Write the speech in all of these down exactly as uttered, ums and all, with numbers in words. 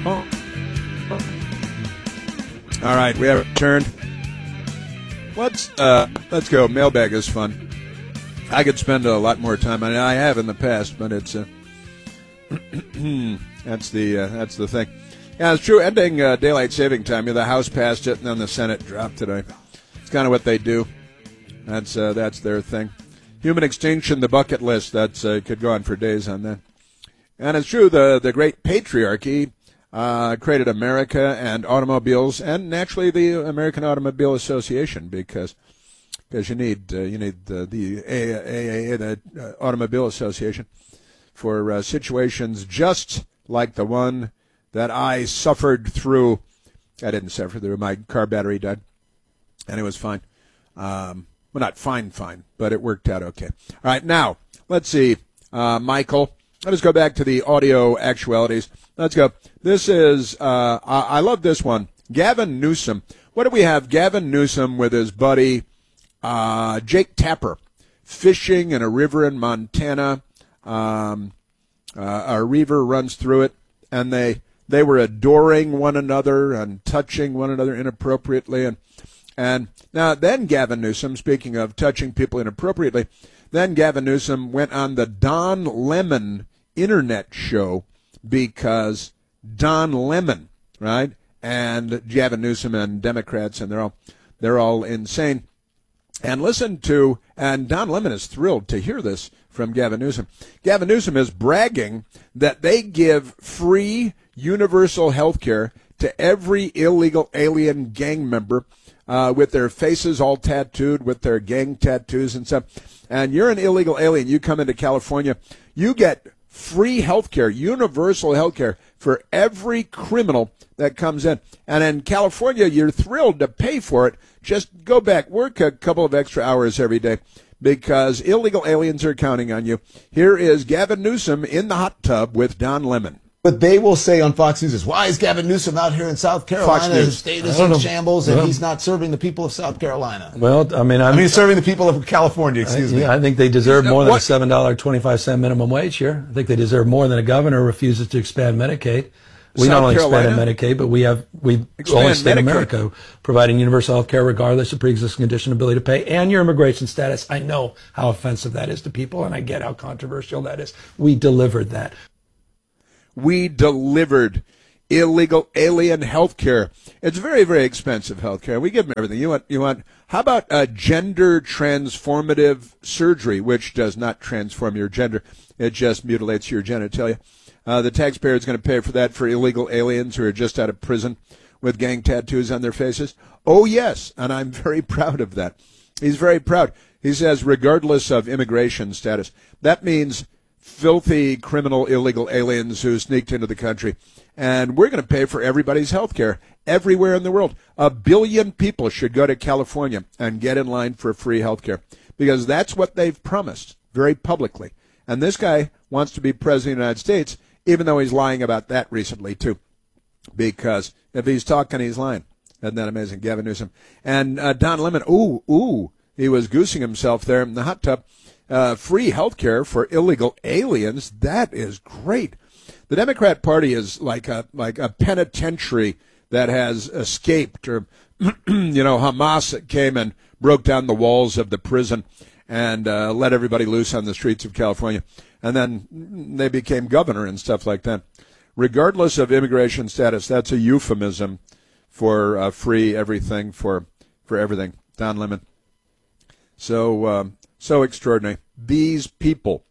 Oh. All right, we have returned. Let's uh, let's go. Mailbag is fun. I could spend a lot more time on it. I have in the past, but it's uh, that's the uh, that's the thing. Yeah, it's true. Ending uh, daylight saving time. The House passed it, and then the Senate dropped today. It's kind of what they do. That's uh, that's their thing. Human extinction, the bucket list. That's uh, could go on for days on that. And it's true. The the great patriarchy uh, created America and automobiles, and naturally the American Automobile Association, because because you need uh, you need the the A A A, the uh, Automobile Association, for uh, situations just like the one that I suffered through. I didn't suffer through. My car battery died, and it was fine. Um, well, not fine, fine, but it worked out okay. All right, now, let's see. Uh, Michael, let us go back to the audio actualities. Let's go. This is, uh, I, I love this one. Gavin Newsom. What do we have? Gavin Newsom with his buddy uh, Jake Tapper fishing in a river in Montana. Um, uh, a river runs through it, and they... They were adoring one another and touching one another inappropriately. And and now then Gavin Newsom, speaking of touching people inappropriately, then Gavin Newsom went on the Don Lemon internet show because Don Lemon, right? And Gavin Newsom and Democrats, and they're all they're all insane. And listen to, and Don Lemon is thrilled to hear this from Gavin Newsom. Gavin Newsom is bragging that they give free universal health care to every illegal alien gang member uh, with their faces all tattooed, with their gang tattoos and stuff. And you're an illegal alien. You come into California, you get free health care, universal health care for every criminal that comes in. And in California, you're thrilled to pay for it. Just go back, work a couple of extra hours every day, because illegal aliens are counting on you. Here is Gavin Newsom in the hot tub with Don Lemon. What they will say on Fox News is, why is Gavin Newsom out here in South Carolina? His state is in know. shambles, and well, he's not serving the people of South Carolina. Well, I mean, I'm, I mean, serving the people of California, excuse I, me. Yeah, I think they deserve more than a seven dollars and twenty-five cents minimum wage here. I think they deserve more than a governor who refuses to expand Medicaid. We South not only Carolina? expanded Medicaid, but we have we only state America providing universal health care regardless of pre-existing condition, ability to pay, and your immigration status. I know how offensive that is to people, and I get how controversial that is. We delivered that. We delivered illegal alien health care. It's very, very expensive health care. We give them everything. You want, you want, how about uh, gender transformative surgery, which does not transform your gender. It just mutilates your genitalia. Uh, the taxpayer is going to pay for that for illegal aliens who are just out of prison with gang tattoos on their faces. Oh, yes, and I'm very proud of that. He's very proud. He says, regardless of immigration status. That means filthy, criminal, illegal aliens who sneaked into the country. And we're going to pay for everybody's health care everywhere in the world. A billion people should go to California and get in line for free health care, because that's what they've promised very publicly. And this guy wants to be president of the United States, even though he's lying about that recently, too. Because if he's talking, he's lying. Isn't that amazing? Gavin Newsom. And uh, Don Lemon, ooh, ooh, he was goosing himself there in the hot tub. Uh, free health care for illegal aliens. That is great. The Democrat Party is like a like a penitentiary that has escaped, or, you know, Hamas came and broke down the walls of the prison and uh, let everybody loose on the streets of California. And then they became governor and stuff like that. Regardless of immigration status, that's a euphemism for uh, free everything, for, for everything. Don Lemon. So, um, so extraordinary. These people.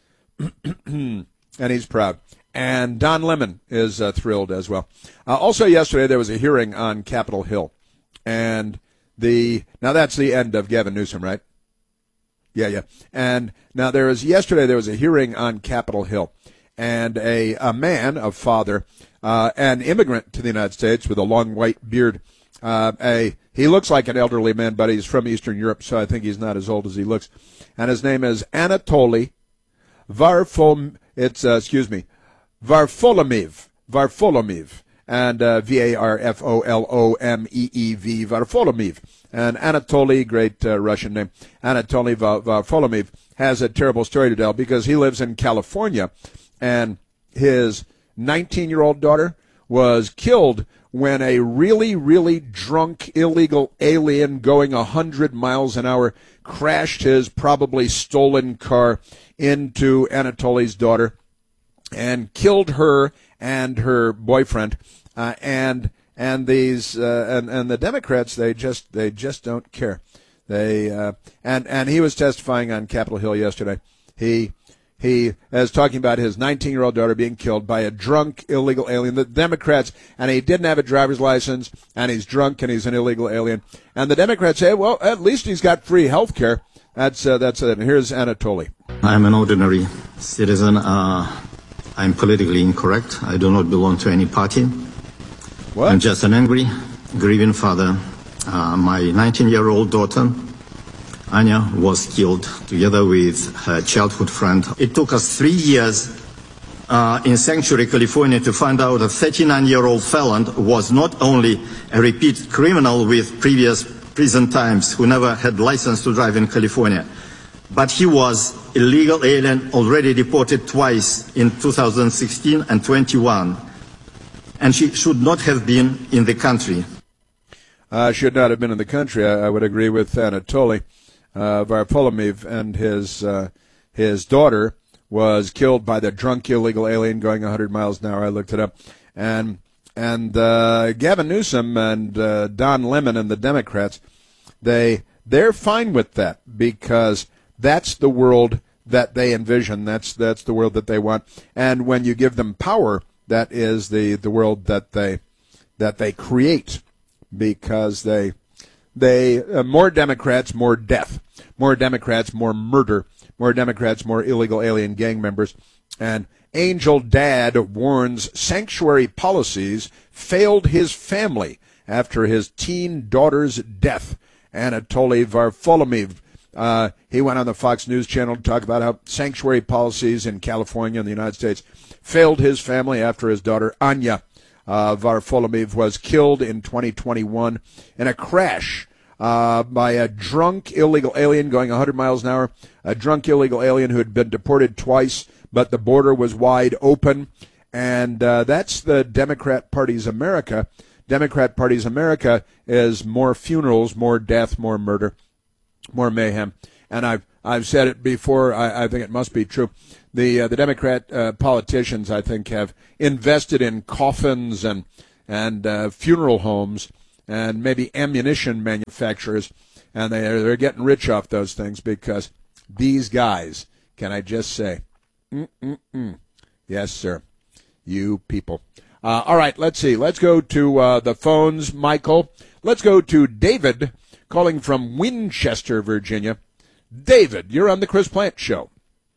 And he's proud. And Don Lemon is uh, thrilled as well. Uh, also yesterday there was a hearing on Capitol Hill. And the, now that's the end of Gavin Newsom, right? Yeah, yeah. And now there was, yesterday there was a hearing on Capitol Hill. And a, a man, a father, uh, an immigrant to the United States with a long white beard. Uh, a, he looks like an elderly man, but he's from Eastern Europe, so I think he's not as old as he looks. And his name is Anatoly Varfom, it's, uh, excuse me, Varfolomeev, Varfolomeev, and uh, V A R F O L O M E E V, Varfolomeev. And Anatoly, great uh, Russian name, Anatoly Varfolomeev, has a terrible story to tell because he lives in California, and his nineteen-year-old daughter was killed when a really, really drunk illegal alien going one hundred miles an hour crashed his probably stolen car into Anatoly's daughter and killed her and her boyfriend. Uh, and and these uh, and and the Democrats, they just they just don't care. They uh, and and he was testifying on Capitol Hill yesterday. He he is talking about his nineteen-year-old daughter being killed by a drunk illegal alien. The Democrats, and he didn't have a driver's license, and he's drunk, and he's an illegal alien. And the Democrats say, well, at least he's got free health care. That's uh, that's it. And here's Anatoly. I'm an ordinary citizen. Uh, I'm politically incorrect. I do not belong to any party. What? I'm just an angry, grieving father. Uh, my nineteen-year-old daughter, Anya, was killed together with her childhood friend. It took us three years uh, in Sanctuary, California, to find out a thirty-nine-year-old felon was not only a repeat criminal with previous prison times who never had license to drive in California, but he was illegal alien already deported twice in two thousand sixteen and twenty-one, and she should not have been in the country. Uh, should not have been in the country. I, I would agree with Anatoly. Uh, Varfolomeev and his uh, his daughter was killed by the drunk illegal alien going one hundred miles an hour. I looked it up, and and uh, Gavin Newsom and uh, Don Lemon and the Democrats, they they're fine with that because that's the world that they envision. That's that's the world that they want. And when you give them power, that is the, the world that they that they create, because they. They uh, more Democrats, more death. More Democrats, more murder. More Democrats, more illegal alien gang members. And Angel Dad warns sanctuary policies failed his family after his teen daughter's death. Anatoly Varfolomeev. Uh, he went on the Fox News Channel to talk about how sanctuary policies in California and the United States failed his family after his daughter Anya Uh, Varfolomeev was killed in twenty twenty-one in a crash uh, by a drunk illegal alien going one hundred miles an hour, a drunk illegal alien who had been deported twice, but the border was wide open. And uh, that's the Democrat Party's America. Democrat Party's America is more funerals, more death, more murder, more mayhem. And I've I've said it before. I, I think it must be true. The uh, the Democrat uh, politicians, I think, have invested in coffins and and uh, funeral homes and maybe ammunition manufacturers, and they are, they're getting rich off those things because these guys, can I just say, mm-mm-mm. Yes, sir, you people. Uh, all right, let's see. Let's go to uh, the phones, Michael. Let's go to David calling from Winchester, Virginia. David, you're on the Chris Plante Show.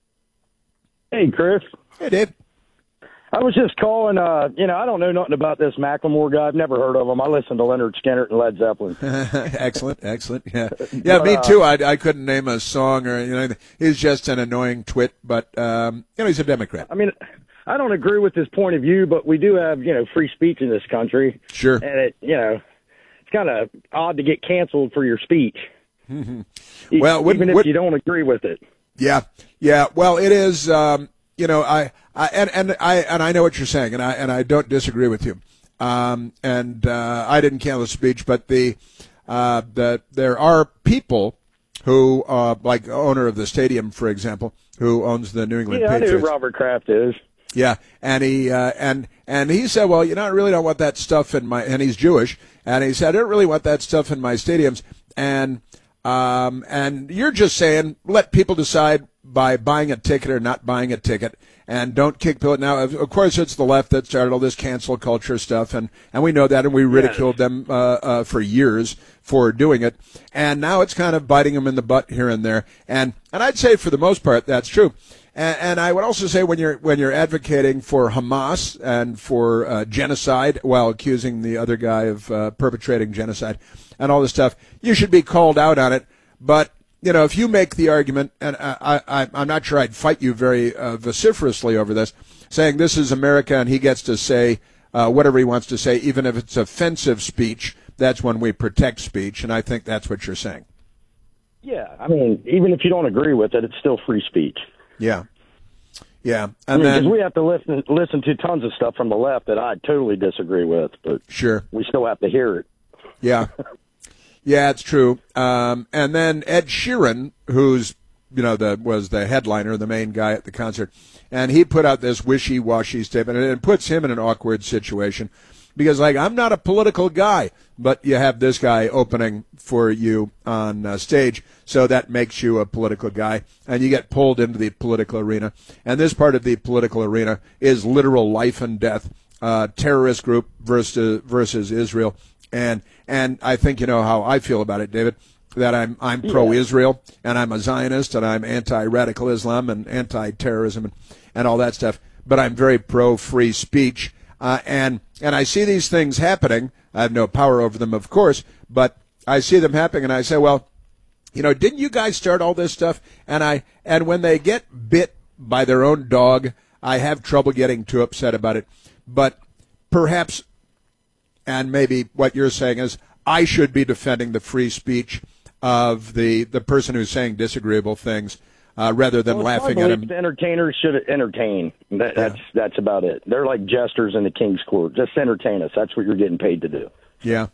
Hey, Chris. Hey, Dave. I was just calling, uh, you know, I don't know nothing about this Macklemore guy. I've never heard of him. I listen to Leonard Skinner and Led Zeppelin. Excellent, excellent. Yeah, yeah, but, me too. I, I couldn't name a song or, you know, he's just an annoying twit, but, um, you know, he's a Democrat. I mean, I don't agree with his point of view, but we do have, you know, free speech in this country. Sure. And, it, you know, it's kind of odd to get canceled for your speech. Mm-hmm. Well, even if you don't agree with it. Yeah, yeah. Well, it is. Um, you know, I, I and, and I and I know what you're saying, and I and I don't disagree with you. Um, and uh, I didn't cancel the speech, but the uh, the there are people who, uh, like owner of the stadium, for example, who owns the New England yeah, Patriots. I know who Robert Kraft is. Yeah, and he uh, and and he said, well, you know, I really don't want that stuff in my. And he's Jewish, and he said, I don't really want that stuff in my stadiums, and. Um, and you're just saying, let people decide by buying a ticket or not buying a ticket, and don't kick people. Now, of, of course, it's the left that started all this cancel culture stuff, and, and we know that, and we ridiculed yes. them uh, uh, for years for doing it. And now it's kind of biting them in the butt here and there. And and I'd say for the most part that's true. And, and I would also say when you're when you're advocating for Hamas and for uh, genocide while accusing the other guy of uh, perpetrating genocide and all this stuff, you should be called out on it. But, you know, if you make the argument, and I, I, I'm not sure I'd fight you very uh, vociferously over this, saying this is America and he gets to say uh, whatever he wants to say, even if it's offensive speech, that's when we protect speech, and I think that's what you're saying. Yeah, I mean, even if you don't agree with it, it's still free speech. Yeah. Yeah, and I mean, then 'cause we have to listen listen to tons of stuff from the left that I totally disagree with, but sure, we still have to hear it. Yeah, yeah, it's true. Um, and then Ed Sheeran, who's you know the was the headliner, the main guy at the concert, and he put out this wishy-washy statement, and it puts him in an awkward situation because, like, I'm not a political guy, but you have this guy opening for you on uh, stage, so that makes you a political guy, and you get pulled into the political arena. And this part of the political arena is literal life and death, uh, terrorist group versus versus Israel, and and I think you know how I feel about it, David. That I'm I'm Yeah. pro-Israel and I'm a Zionist and I'm anti-radical Islam and anti-terrorism and, and all that stuff, but I'm very pro-free speech. Uh, and and I see these things happening. I have no power over them, of course, but I see them happening, and I say, well, you know, didn't you guys start all this stuff? And I and when they get bit by their own dog, I have trouble getting too upset about it. But perhaps, and maybe what you're saying is, I should be defending the free speech of the the person who's saying disagreeable things. Uh, rather than well, laughing I at believe him. The entertainers should entertain. That, Yeah. That's that's about it. They're like jesters in the King's Court. Just entertain us. That's what you're getting paid to do. Yeah.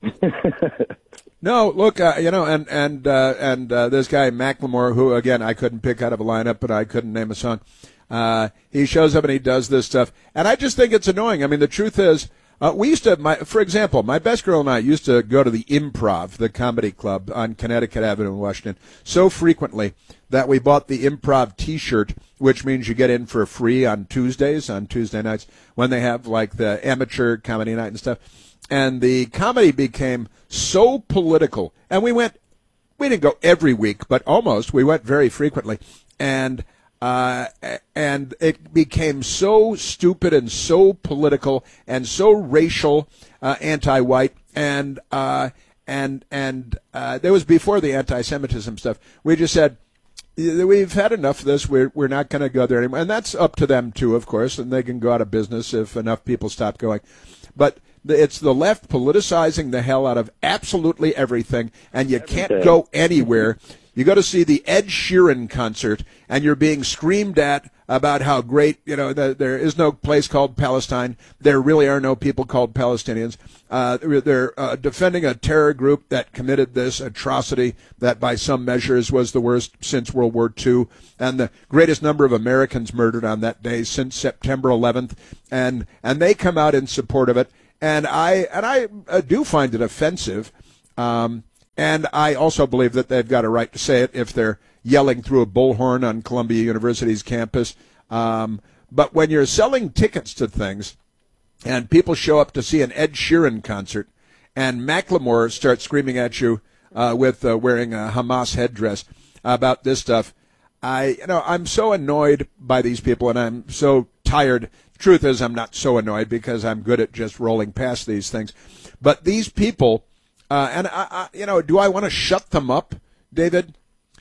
No, look, uh, you know, and and uh, and uh, this guy Macklemore, who again I couldn't pick out of a lineup, but I couldn't name a song. Uh, he shows up and he does this stuff, and I just think it's annoying. I mean, the truth is, uh, we used to, my, for example, my best girl and I used to go to the Improv, the comedy club on Connecticut Avenue in Washington, so frequently that we bought the Improv T-shirt, which means you get in for free on Tuesdays, on Tuesday nights, when they have like the amateur comedy night and stuff. And the comedy became so political, and we went, we didn't go every week, but almost. We went very frequently, and uh, and it became so stupid and so political and so racial, uh, anti-white, and uh, and and uh, there was before the anti-Semitism stuff. We just said, we've had enough of this. We're we're not going to go there anymore, and that's up to them too, of course, and they can go out of business if enough people stop going. But it's the left politicizing the hell out of absolutely everything, and you can't Everything. go anywhere. You go to see the Ed Sheeran concert, and you're being screamed at about how great, you know, the, there is no place called Palestine. There really are no people called Palestinians. Uh, they're uh, defending a terror group that committed this atrocity that by some measures was the worst since World War Two, and the greatest number of Americans murdered on that day since September eleventh. And, and they come out in support of it. And I and I uh, do find it offensive, um, and I also believe that they've got a right to say it if they're yelling through a bullhorn on Columbia University's campus. Um, but when you're selling tickets to things, and people show up to see an Ed Sheeran concert, and Macklemore starts screaming at you uh, with uh, wearing a Hamas headdress about this stuff, I you know I'm so annoyed by these people, and I'm so tired. Truth is, I'm not so annoyed because I'm good at just rolling past these things. But these people, uh, and I, I, you know, do I want to shut them up, David?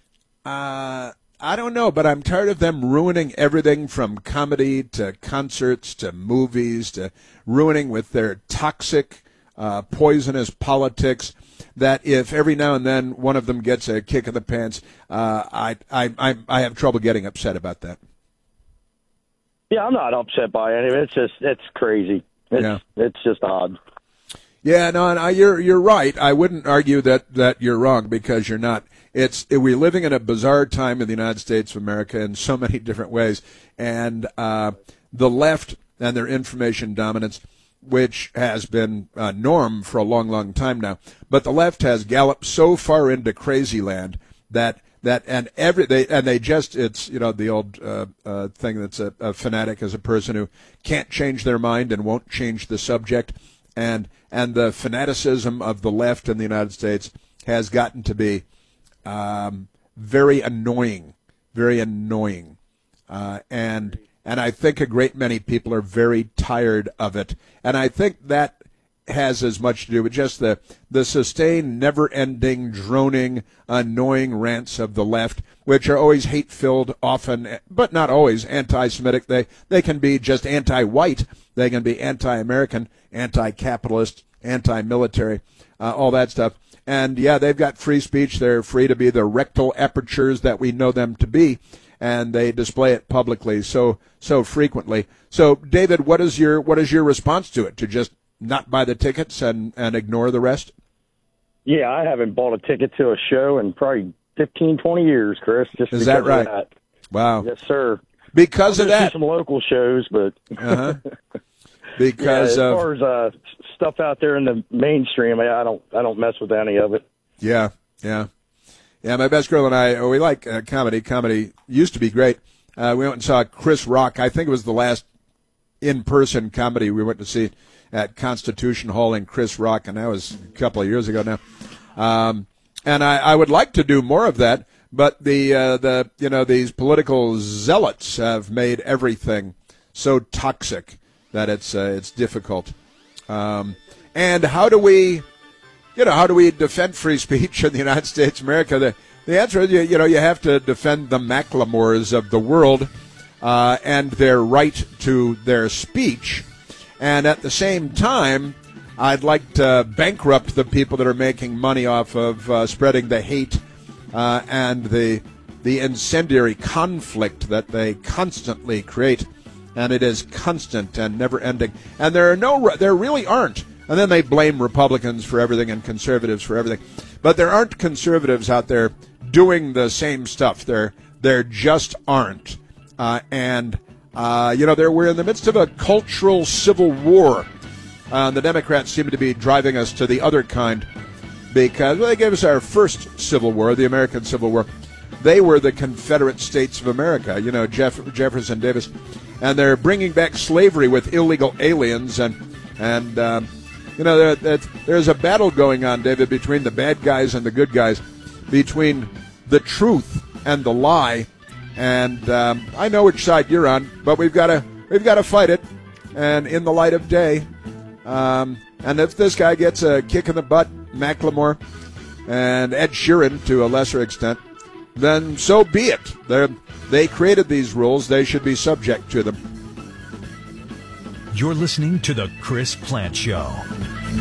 Uh, I don't know, but I'm tired of them ruining everything from comedy to concerts to movies to ruining with their toxic, uh, poisonous politics. That if every now and then one of them gets a kick in the pants, uh, I, I, I, I have trouble getting upset about that. Yeah, I'm not upset by it. It's just it's crazy. It's Yeah. it's just odd. Yeah, no, and I, you're you're right. I wouldn't argue that, that you're wrong because you're not. It's we're living in a bizarre time in the United States of America in so many different ways, and uh, the left and their information dominance, which has been a norm for a long, long time now. But the left has galloped so far into crazy land that. That and every they and they just it's you know the old uh, uh, thing that's a, a fanatic is a person who can't change their mind and won't change the subject, and and the fanaticism of the left in the United States has gotten to be um, very annoying, very annoying, uh, and and I think a great many people are very tired of it, and I think that has as much to do with just the the sustained, never-ending, droning, annoying rants of the left, which are always hate-filled, often, but not always, anti-Semitic. They they can be just anti-white. They can be anti-American, anti-capitalist, anti-military, uh, all that stuff. And, yeah, they've got free speech. They're free to be the rectal apertures that we know them to be. and they display it publicly so so frequently. So, David, what is your what is your response to it? To just not buy the tickets and, and ignore the rest? Yeah, I haven't bought a ticket to a show in probably fifteen, twenty years, Chris. Just is that right? That. Wow. Yes, sir. Because I'll of that, some local shows, but uh-huh. because yeah, as of far as uh, stuff out there in the mainstream, I don't I don't mess with any of it. Yeah, yeah, yeah. My best girl and I, oh, we like uh, comedy. Comedy used to be great. Uh, we went and saw Chris Rock. I think it was the last in-person comedy we went to see at Constitution Hall in Chris Rock, and that was a couple of years ago now. Um, and I, I would like to do more of that. But the uh, the you know these political zealots have made everything so toxic that it's uh, it's difficult. Um, and how do we, you know, how do we defend free speech in the United States of America? The the answer is you, you know you have to defend the Macklemores of the world uh, and their right to their speech, and at the same time, I'd like to bankrupt the people that are making money off of uh, spreading the hate. Uh, and the the incendiary conflict that they constantly create, and it is constant and never ending. And there are no, there really aren't. And then they blame Republicans for everything and conservatives for everything, but there aren't conservatives out there doing the same stuff. There there just aren't. Uh, and uh, you know, there we're in the midst of a cultural civil war. Uh, the Democrats seem to be driving us to the other kind. Because well, they gave us our first Civil War, the American Civil War. They were the Confederate States of America, you know, Jeff, Jefferson Davis. And they're bringing back slavery with illegal aliens. And, and um, you know, there, there's a battle going on, David, between the bad guys and the good guys, between the truth and the lie. And um, I know which side you're on, but we've got to we've got to fight it. And in the light of day, um, and if this guy gets a kick in the butt, Macklemore and Ed Sheeran to a lesser extent, then so be it. They're, they created these rules. They should be subject to them. You're listening to The Chris Plante Show.